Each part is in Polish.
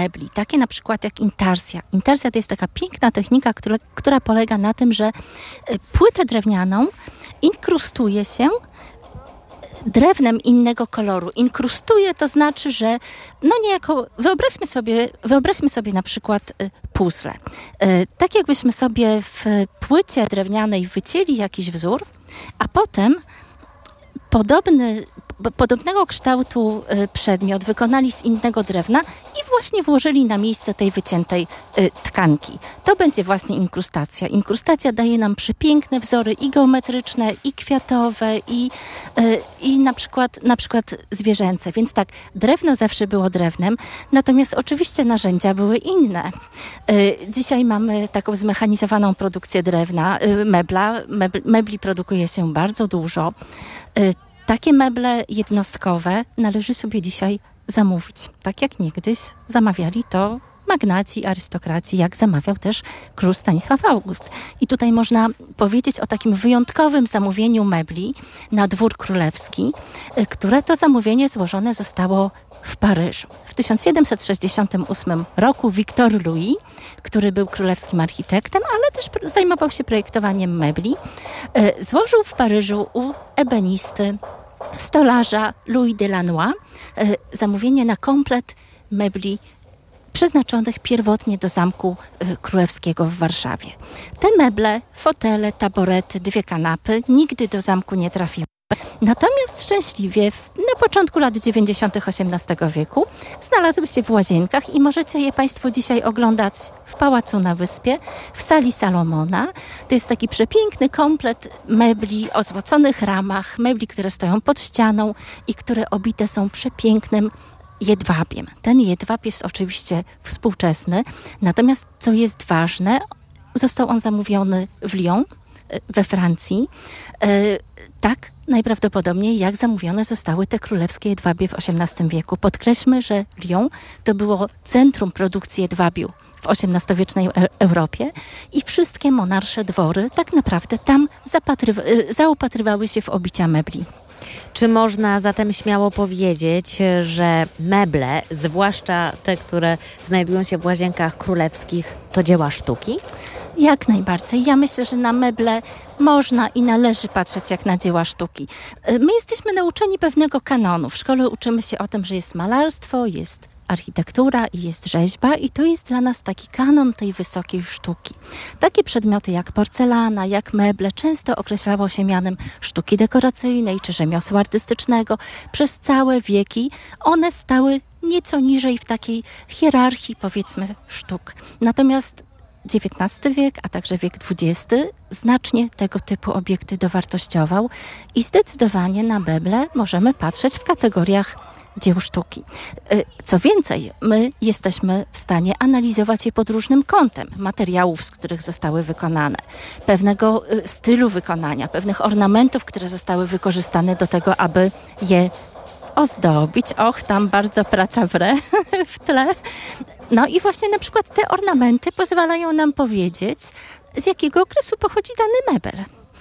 mebli, takie na przykład jak intarsja. Intarsja to jest taka piękna technika, która polega na tym, że płytę drewnianą inkrustuje się drewnem innego koloru. Inkrustuje to znaczy, że niejako wyobraźmy sobie na przykład puzzle. Tak jakbyśmy sobie w płycie drewnianej wycięli jakiś wzór, a potem podobnego kształtu przedmiot wykonali z innego drewna i właśnie włożyli na miejsce tej wyciętej tkanki. To będzie właśnie inkrustacja. Inkrustacja daje nam przepiękne wzory i geometryczne, i kwiatowe, i na przykład zwierzęce. Więc tak, drewno zawsze było drewnem, natomiast oczywiście narzędzia były inne. Dzisiaj mamy taką zmechanizowaną produkcję drewna, mebli produkuje się bardzo dużo. Takie meble jednostkowe należy sobie dzisiaj zamówić. Tak jak niegdyś zamawiali to magnaci, arystokraci, jak zamawiał też król Stanisław August. I tutaj można powiedzieć o takim wyjątkowym zamówieniu mebli na dwór królewski, które to zamówienie złożone zostało w Paryżu. W 1768 roku Victor Louis, który był królewskim architektem, ale też zajmował się projektowaniem mebli, złożył w Paryżu u ebenisty, stolarza Louis Delannoy zamówienie na komplet mebli przeznaczonych pierwotnie do Zamku Królewskiego w Warszawie. Te meble, fotele, taborety, 2 kanapy nigdy do zamku nie trafiły. Natomiast szczęśliwie na początku lat 90. XVIII wieku znalazły się w Łazienkach i możecie je Państwo dzisiaj oglądać w Pałacu na Wyspie, w sali Salomona. To jest taki przepiękny komplet mebli o złoconych ramach, mebli, które stoją pod ścianą i które obite są przepięknym jedwabiem. Ten jedwab jest oczywiście współczesny, natomiast co jest ważne, został on zamówiony w Lyon, we Francji. Tak najprawdopodobniej jak zamówione zostały te królewskie jedwabie w XVIII wieku. Podkreślmy, że Lyon to było centrum produkcji jedwabiu w XVIII-wiecznej Europie i wszystkie monarsze dwory tak naprawdę tam zaopatrywały się w obicia mebli. Czy można zatem śmiało powiedzieć, że meble, zwłaszcza te, które znajdują się w Łazienkach Królewskich, to dzieła sztuki? Jak najbardziej. Ja myślę, że na meble można i należy patrzeć jak na dzieła sztuki. My jesteśmy nauczeni pewnego kanonu. W szkole uczymy się o tym, że jest malarstwo, jest architektura i jest rzeźba i to jest dla nas taki kanon tej wysokiej sztuki. Takie przedmioty jak porcelana, jak meble często określało się mianem sztuki dekoracyjnej czy rzemiosła artystycznego. Przez całe wieki one stały nieco niżej w takiej hierarchii, powiedzmy, sztuk. Natomiast XIX wiek, a także wiek XX znacznie tego typu obiekty dowartościował i zdecydowanie na meble możemy patrzeć w kategoriach dzieł sztuki. Co więcej, my jesteśmy w stanie analizować je pod różnym kątem materiałów, z których zostały wykonane, pewnego stylu wykonania, pewnych ornamentów, które zostały wykorzystane do tego, aby je ozdobić. Och, tam bardzo praca wre w tle. No i właśnie na przykład te ornamenty pozwalają nam powiedzieć, z jakiego okresu pochodzi dany mebel.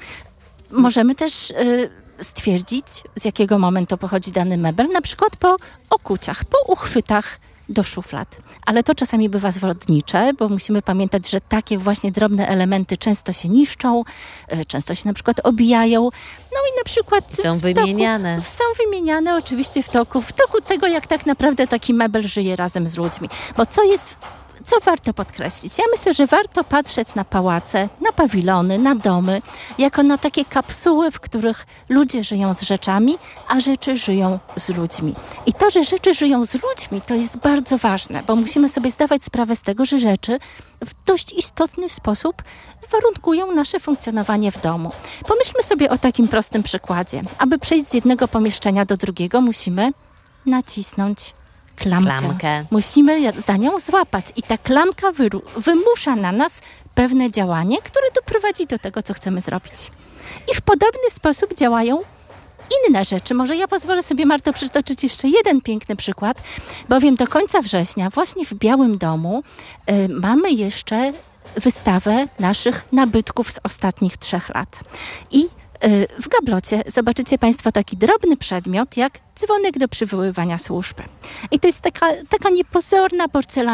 Możemy też stwierdzić, z jakiego momentu pochodzi dany mebel, na przykład po okuciach, po uchwytach do szuflad. Ale to czasami bywa zwrotnicze, bo musimy pamiętać, że takie właśnie drobne elementy często się niszczą, często się na przykład obijają. No i na przykład są wymieniane. Są wymieniane oczywiście w toku tego, jak tak naprawdę taki mebel żyje razem z ludźmi. Bo co warto podkreślić? Ja myślę, że warto patrzeć na pałace, na pawilony, na domy, jako na takie kapsuły, w których ludzie żyją z rzeczami, a rzeczy żyją z ludźmi. I to, że rzeczy żyją z ludźmi, to jest bardzo ważne, bo musimy sobie zdawać sprawę z tego, że rzeczy w dość istotny sposób warunkują nasze funkcjonowanie w domu. Pomyślmy sobie o takim prostym przykładzie. Aby przejść z jednego pomieszczenia do drugiego, musimy nacisnąć klamkę. Musimy za nią złapać i ta klamka wymusza na nas pewne działanie, które doprowadzi do tego, co chcemy zrobić. I w podobny sposób działają inne rzeczy. Może ja pozwolę sobie, Marto, przytoczyć jeszcze jeden piękny przykład, bowiem do końca września właśnie w Białym Domu mamy jeszcze wystawę naszych nabytków z ostatnich 3 lat. I w gablocie zobaczycie Państwo taki drobny przedmiot jak dzwonek do przywoływania służby. I to jest taka niepozorna porcelana